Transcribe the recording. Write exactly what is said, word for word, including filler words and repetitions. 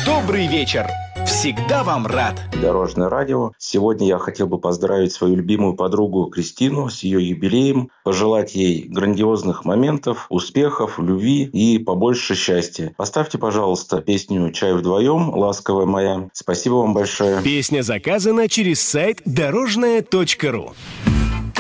Добрый вечер. Всегда вам рад. Дорожное радио. Сегодня я хотел бы поздравить свою любимую подругу Кристину с ее юбилеем, пожелать ей грандиозных моментов, успехов, любви и побольше счастья. Поставьте, пожалуйста, песню «Чай вдвоем», «Ласковая моя». Спасибо вам большое. Песня заказана через сайт дорожная точка ру.